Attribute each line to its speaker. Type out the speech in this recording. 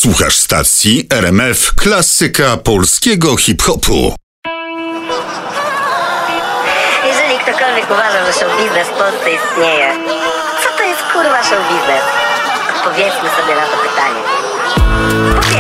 Speaker 1: Słuchasz stacji RMF Klasyka Polskiego Hip-Hopu.
Speaker 2: Jeżeli ktokolwiek uważa, że show biznes w Polsce istnieje, co to jest kurwa show biznes? Odpowiedzmy sobie na to pytanie.